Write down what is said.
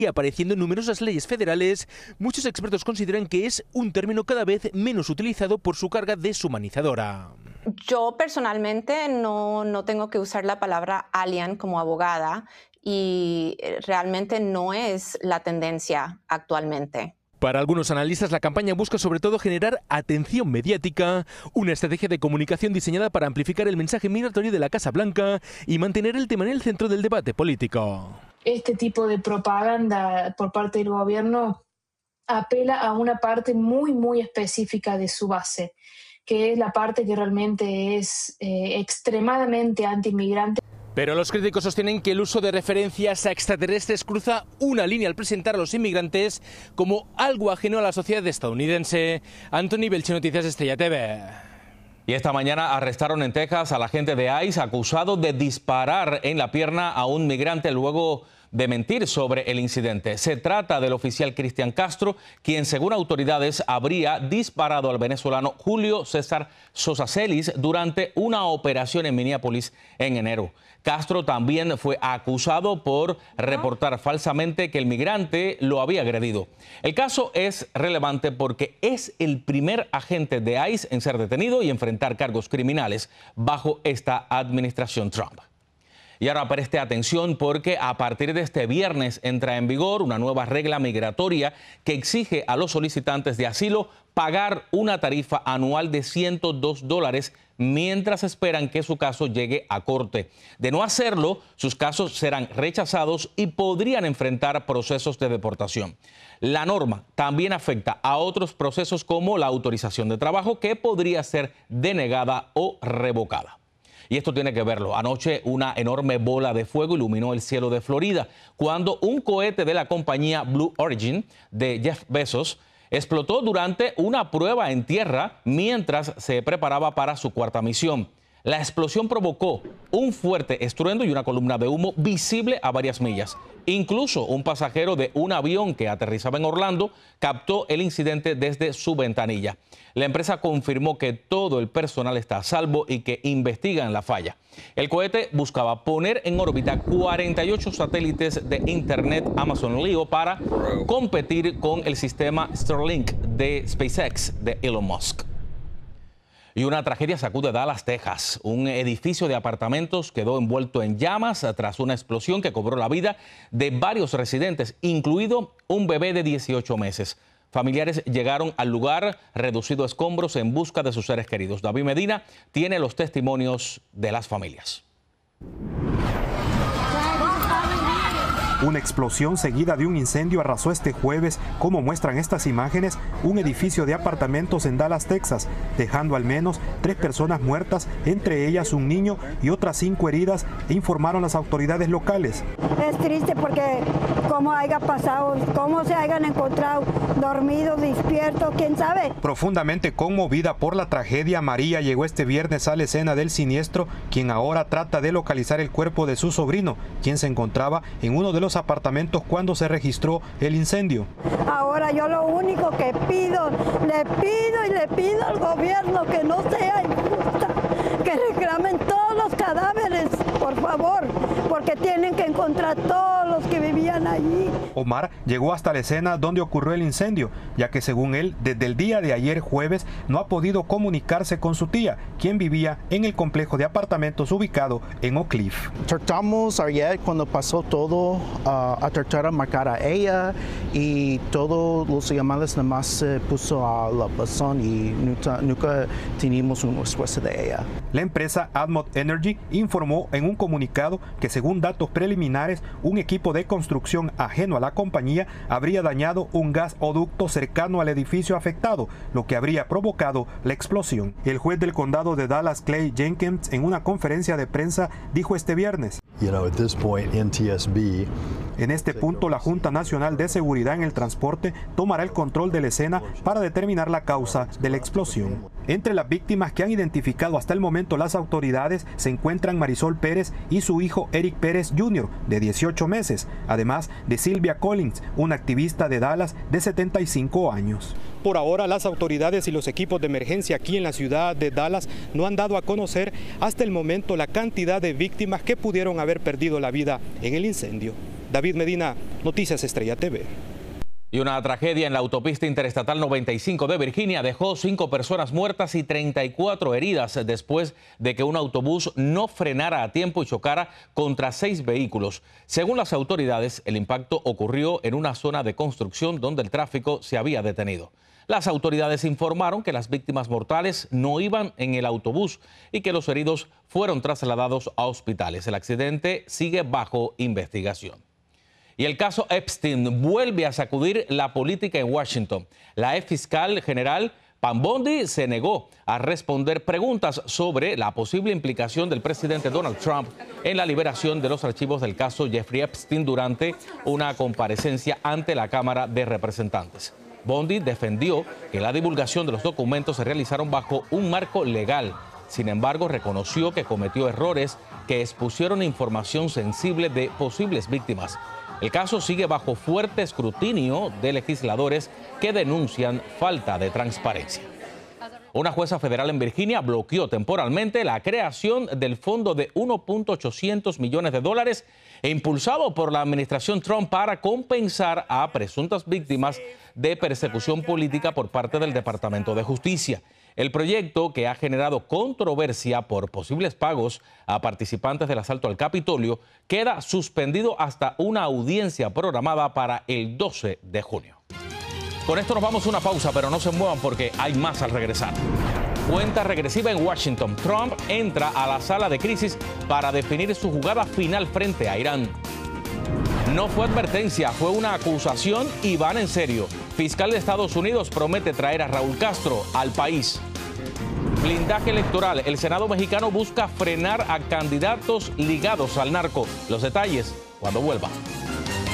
Y apareciendo en numerosas leyes federales, muchos expertos consideran que es un término cada vez menos utilizado por su carga deshumanizadora. Yo personalmente no tengo que usar la palabra alien como abogada y realmente no es la tendencia actualmente. Para algunos analistas, la campaña busca sobre todo generar atención mediática, una estrategia de comunicación diseñada para amplificar el mensaje migratorio de la Casa Blanca y mantener el tema en el centro del debate político. Este tipo de propaganda por parte del gobierno apela a una parte muy específica de su base, que es la parte que realmente es extremadamente anti-inmigrante. Pero los críticos sostienen que el uso de referencias a extraterrestres cruza una línea al presentar a los inmigrantes como algo ajeno a la sociedad estadounidense. Anthony Belche, Noticias Estrella TV. Y esta mañana arrestaron en Texas al agente de ICE acusado de disparar en la pierna a un migrante luego de mentir sobre el incidente. Se trata del oficial Cristian Castro, quien según autoridades habría disparado al venezolano Julio César Sosa Celis durante una operación en Minneapolis en enero. Castro también fue acusado por reportar falsamente que el migrante lo había agredido. El caso es relevante porque es el primer agente de ICE en ser detenido y enfrentar cargos criminales bajo esta administración Trump. Y ahora preste atención porque a partir de este viernes entra en vigor una nueva regla migratoria que exige a los solicitantes de asilo pagar una tarifa anual de $102 mientras esperan que su caso llegue a corte. De no hacerlo, sus casos serán rechazados y podrían enfrentar procesos de deportación. La norma también afecta a otros procesos como la autorización de trabajo que podría ser denegada o revocada. Y esto tiene que verlo. Anoche una enorme bola de fuego iluminó el cielo de Florida cuando un cohete de la compañía Blue Origin de Jeff Bezos explotó durante una prueba en tierra mientras se preparaba para su cuarta misión. La explosión provocó un fuerte estruendo y una columna de humo visible a varias millas. Incluso un pasajero de un avión que aterrizaba en Orlando captó el incidente desde su ventanilla. La empresa confirmó que todo el personal está a salvo y que investigan la falla. El cohete buscaba poner en órbita 48 satélites de Internet Amazon Leo para competir con el sistema Starlink de SpaceX de Elon Musk. Y una tragedia sacude Dallas, Texas. Un edificio de apartamentos quedó envuelto en llamas tras una explosión que cobró la vida de varios residentes, incluido un bebé de 18 meses. Familiares llegaron al lugar reducido a escombros en busca de sus seres queridos. David Medina tiene los testimonios de las familias. Una explosión seguida de un incendio arrasó este jueves, como muestran estas imágenes, un edificio de apartamentos en Dallas, Texas, dejando al menos 3 personas muertas, entre ellas un niño y otras 5 heridas, informaron las autoridades locales. Es triste porque cómo haya pasado, cómo se hayan encontrado dormidos, despiertos, quién sabe. Profundamente conmovida por la tragedia, María llegó este viernes a la escena del siniestro, quien ahora trata de localizar el cuerpo de su sobrino, quien se encontraba en uno de los apartamentos cuando se registró el incendio. Ahora yo lo único que pido, le pido al gobierno que no sea injusta, que reclamen todos los cadáveres, por favor, porque tienen que encontrar todos los que vivían allí. Omar llegó hasta la escena donde ocurrió el incendio, ya que según él, desde el día de ayer jueves no ha podido comunicarse con su tía, quien vivía en el complejo de apartamentos ubicado en Oak Cliff. Tratamos ayer cuando pasó todo a tratar de marcar a ella y todos los llamadas nada más se puso a la buzón y nunca teníamos una respuesta de ella. La empresa Admod Energy informó en un comunicado que según datos preliminares, un equipo de construcción ajeno a la compañía habría dañado un gasoducto cercano al edificio afectado, lo que habría provocado la explosión. El juez del condado de Dallas, Clay Jenkins, en una conferencia de prensa dijo este viernes: en este punto, la Junta Nacional de Seguridad en el Transporte tomará el control de la escena para determinar la causa de la explosión. Entre las víctimas que han identificado hasta el momento las autoridades se encuentran Marisol Pérez y su hijo Eric Pérez Jr., de 18 meses, además de Silvia Collins, una activista de Dallas de 75 años. Por ahora, las autoridades y los equipos de emergencia aquí en la ciudad de Dallas no han dado a conocer hasta el momento la cantidad de víctimas que pudieron haber perdido la vida en el incendio. David Medina, Noticias Estrella TV. Y una tragedia en la autopista interestatal 95 de Virginia dejó 5 personas muertas y 34 heridas después de que un autobús no frenara a tiempo y chocara contra 6 vehículos. Según las autoridades, el impacto ocurrió en una zona de construcción donde el tráfico se había detenido. Las autoridades informaron que las víctimas mortales no iban en el autobús y que los heridos fueron trasladados a hospitales. El accidente sigue bajo investigación. Y el caso Epstein vuelve a sacudir la política en Washington. La ex fiscal general Pam Bondi se negó a responder preguntas sobre la posible implicación del presidente Donald Trump en la liberación de los archivos del caso Jeffrey Epstein durante una comparecencia ante la Cámara de Representantes. Bondi defendió que la divulgación de los documentos se realizaron bajo un marco legal. Sin embargo, reconoció que cometió errores que expusieron información sensible de posibles víctimas. El caso sigue bajo fuerte escrutinio de legisladores que denuncian falta de transparencia. Una jueza federal en Virginia bloqueó temporalmente la creación del fondo de $1.800 millones impulsado por la administración Trump para compensar a presuntas víctimas de persecución política por parte del Departamento de Justicia. El proyecto, que ha generado controversia por posibles pagos a participantes del asalto al Capitolio, queda suspendido hasta una audiencia programada para el 12 de junio. Con esto nos vamos a una pausa, pero no se muevan porque hay más al regresar. Cuenta regresiva en Washington. Trump entra a la sala de crisis para definir su jugada final frente a Irán. No fue advertencia, fue una acusación y van en serio. Fiscal de Estados Unidos promete traer a Raúl Castro al país. Blindaje electoral. El Senado mexicano busca frenar a candidatos ligados al narco. Los detalles cuando vuelva.